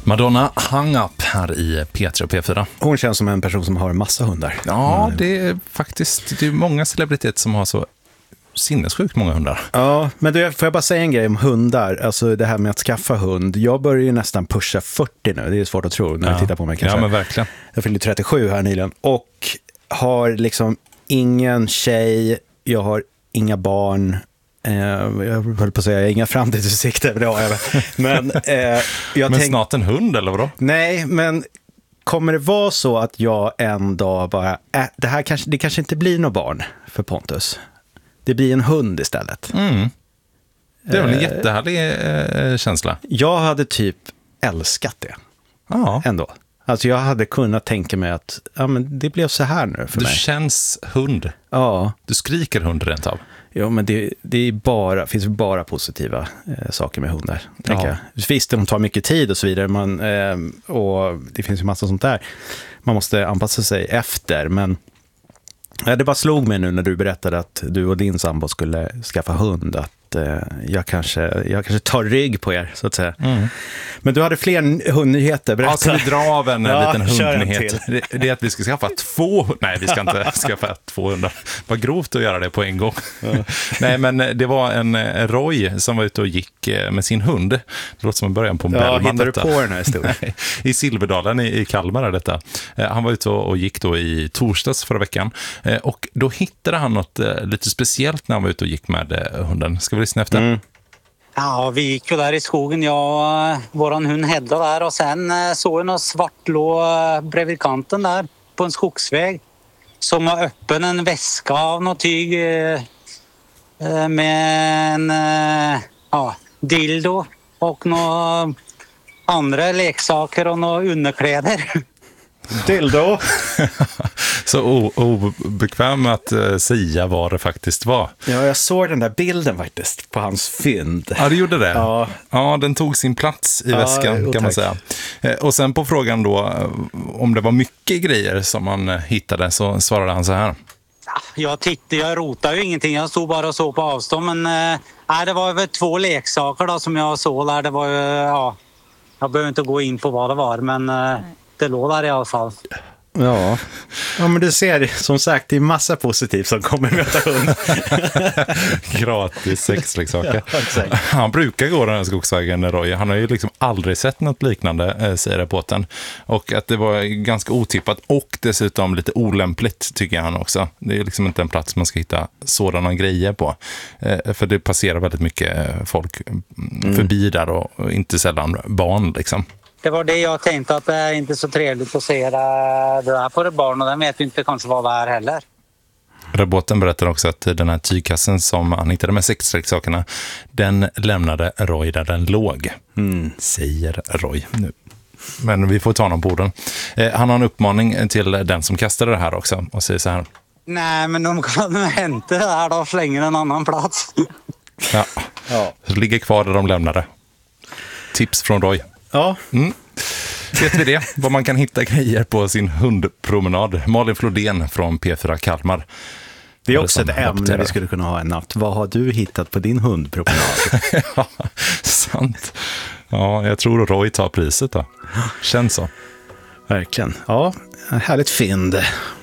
Madonna hang up här i P3 och P4. Hon känns som en person som har massa hundar. Ja, det är faktiskt många celebriteter som har så sinnessjukt många hundar. Ja, men får jag bara säga en grej om hundar? Alltså det här med att skaffa hund. Jag börjar ju nästan pusha 40 nu. Det är svårt att tro när jag tittar på mig kanske. Ja, men verkligen. Jag fyllde 37 här nyligen. Och har liksom ingen tjej. Jag har inga barn. Jag höll på att säga, jag har inga framtidsutsikter. Men, men snart en hund eller vadå? Nej, men kommer det vara så att jag en dag bara... det kanske inte blir något barn för Pontus. Det blir en hund istället. Mm. Det är väl en jättehärlig känsla. Jag hade typ älskat det. Ja. Ändå. Alltså jag hade kunnat tänka mig att men det blev så här nu för mig. Du känns hund. Ja. Du skriker hund rent av. Ja, men det är finns bara positiva saker med hundar, tänker jag. Visst, de tar mycket tid och så vidare, och det finns ju massa sånt där. Man måste anpassa sig efter, men det bara slog mig nu när du berättade att du och din sambo skulle skaffa hund, att jag kanske tar rygg på er, så att säga. Mm. Men du hade fler hundnyheter, berätta. Ja, så vi drar av en liten hundnyhet. Det är att vi ska skaffa 2... Nej, vi ska inte skaffa 200. Vad grovt att göra det på en gång. Ja. Nej, men det var en Roy som var ute och gick med sin hund. Det låter som en början på en Bellman. Hittar du på den här historien? Nej, i Silverdalen i Kalmar är detta. Han var ute och gick då i torsdags förra veckan. Och då hittade han något lite speciellt när han var ute och gick med hunden. Ska vi lyssna efter? Mm. Ja, vi gick ju där i skogen, jag och våran hund Hedda där, och sen såg jag något svart lå bredvid kanten där på en skogsväg som var öppen, en väska av något tyg med en dildo och några andra leksaker och några underkläder. Dildo. Så obekväm att säga vad det faktiskt var. Ja, jag såg den där bilden faktiskt på hans fynd. Ja, det gjorde det. Ja, den tog sin plats i väskan, kan man säga. Och sen på frågan då om det var mycket grejer som man hittade, så svarade han så här. Jag rotade ju ingenting. Jag stod bara och såg på avstånd, men det var väl 2 leksaker då som jag såg där. Det var ju, jag behöver inte gå in på vad det var, men det låg där i alla fall. Ja, men du ser, som sagt, det är massa positivt som kommer möta hund. Gratis sexleksaker. Ja, han brukar gå den här skogsvägen, Roy. Han har ju liksom aldrig sett något liknande, säger reportern. Och att det var ganska otippat och dessutom lite olämpligt, tycker han också. Det är liksom inte en plats man ska hitta sådana grejer på. För det passerar väldigt mycket folk förbi där, och inte sällan barn liksom. Det var det jag tänkte, att det är inte så trevligt att se det där på det barn, och den vet ju inte kanske vad det är heller. Reportern berättar också att den här tygkassen som han hittade med sexleksakerna, den lämnade Roy där den låg. Säger Roy nu. Men vi får ta honom på orden. Han har en uppmaning till den som kastade det här också och säger så här. Nej, men de kan hämta det här då och slänga en annan plats. Ja. Så ligger kvar där de lämnade. Tips från Roy. Ja. Vet vi det? Vad man kan hitta grejer på sin hundpromenad. Malin Flodén från P4 Kalmar. Det är också ett ämne vi skulle kunna ha en natt. Vad har du hittat på din hundpromenad? Ja, sant. Ja, jag tror Roy tar priset då. Känns så. Verkligen. Ja, härligt fynd.